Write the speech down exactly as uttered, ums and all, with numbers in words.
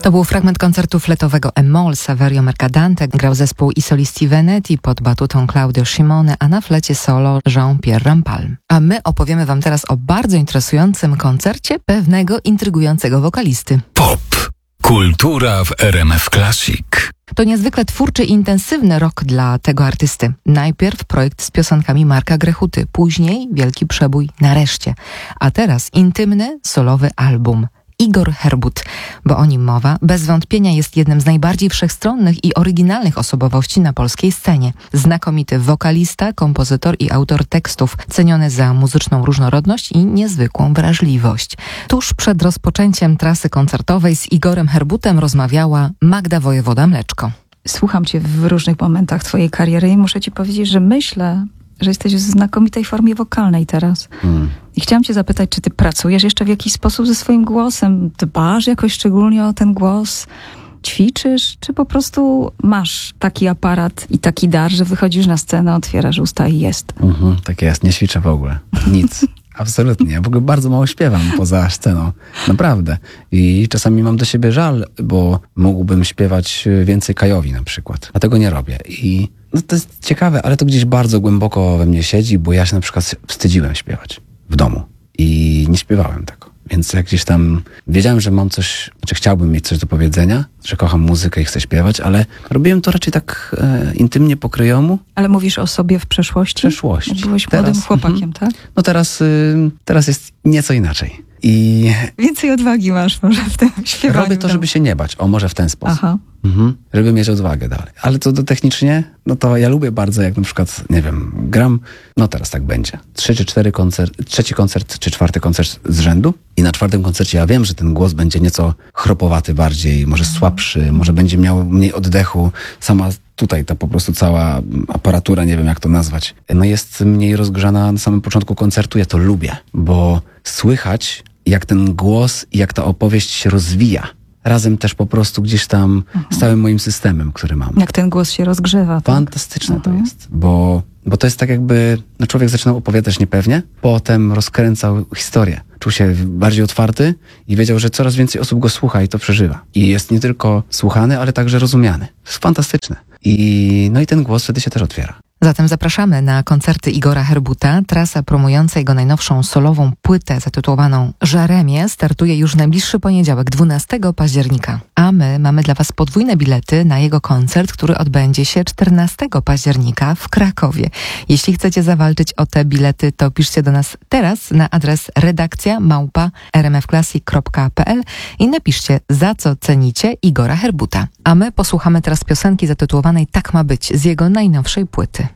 To był fragment koncertu fletowego E-moll Saverio Mercadante. Grał zespół I Solisti Veneti pod batutą Claudio Scimone, a na flecie solo Jean-Pierre Rampal. A my opowiemy wam teraz o bardzo interesującym koncercie pewnego intrygującego wokalisty. Pop. Kultura w R M F Classic. To niezwykle twórczy i intensywny rok dla tego artysty. Najpierw projekt z piosenkami Marka Grechuty, później wielki przebój Nareszcie, a teraz intymny, solowy album. Igor Herbut, bo o nim mowa, bez wątpienia jest jednym z najbardziej wszechstronnych i oryginalnych osobowości na polskiej scenie. Znakomity wokalista, kompozytor i autor tekstów, ceniony za muzyczną różnorodność i niezwykłą wrażliwość. Tuż przed rozpoczęciem trasy koncertowej z Igorem Herbutem rozmawiała Magda Wojewoda-Mleczko. Słucham cię w różnych momentach twojej kariery i muszę ci powiedzieć, że myślę, że jesteś w znakomitej formie wokalnej teraz. Hmm. I chciałam cię zapytać, czy ty pracujesz jeszcze w jakiś sposób ze swoim głosem? Dbasz jakoś szczególnie o ten głos? Ćwiczysz? Czy po prostu masz taki aparat i taki dar, że wychodzisz na scenę, otwierasz usta i jest? Mhm, tak jest, nie ćwiczę w ogóle. Nic. Absolutnie. Ja w ogóle bardzo mało śpiewam poza sceną. Naprawdę. I czasami mam do siebie żal, bo mógłbym śpiewać więcej Kajowi na przykład. A tego nie robię. I no to jest ciekawe, ale to gdzieś bardzo głęboko we mnie siedzi, bo ja się na przykład wstydziłem śpiewać w domu. I nie śpiewałem tego. Więc jak gdzieś tam wiedziałem, że mam coś, znaczy chciałbym mieć coś do powiedzenia, że kocham muzykę i chcę śpiewać, ale robiłem to raczej tak e, intymnie po kryjomu. Ale mówisz o sobie w przeszłości? W przeszłości. Jak byłeś młodym teraz, chłopakiem, mm, tak? No teraz, y, teraz jest nieco inaczej. I więcej odwagi masz może w tym śpiewaniu. Robię to, żeby się nie bać. O, może w ten sposób. Aha. Mhm. Żeby mieć odwagę dalej. Ale to, to technicznie, no to ja lubię bardzo, jak na przykład, nie wiem, gram, no teraz tak będzie. Trzy czy cztery koncert, trzeci koncert czy czwarty koncert z rzędu. I na czwartym koncercie ja wiem, że ten głos będzie nieco chropowaty bardziej, może słabszy, może będzie miał mniej oddechu. Sama tutaj ta po prostu cała aparatura, nie wiem jak to nazwać, no jest mniej rozgrzana na samym początku koncertu. Ja to lubię, bo słychać, jak ten głos i jak ta opowieść się rozwija. Razem też po prostu gdzieś tam mhm. z całym moim systemem, który mam. Jak ten głos się rozgrzewa. Tak? Fantastyczne mhm. to jest, bo, bo to jest tak jakby no człowiek zaczynał opowiadać niepewnie, potem rozkręcał historię. Czuł się bardziej otwarty i wiedział, że coraz więcej osób go słucha i to przeżywa. I jest nie tylko słuchany, ale także rozumiany. To jest fantastyczne. I, no i ten głos wtedy się też otwiera. Zatem zapraszamy na koncerty Igora Herbuta. Trasa promująca jego najnowszą solową płytę zatytułowaną Żaremie startuje już najbliższy poniedziałek, dwunastego października. A my mamy dla was podwójne bilety na jego koncert, który odbędzie się czternastego października w Krakowie. Jeśli chcecie zawalczyć o te bilety, to piszcie do nas teraz na adres redakcja małpa r m f classic kropka p l i napiszcie, za co cenicie Igora Herbuta. A my posłuchamy teraz piosenki zatytułowanej Tak ma być z jego najnowszej płyty.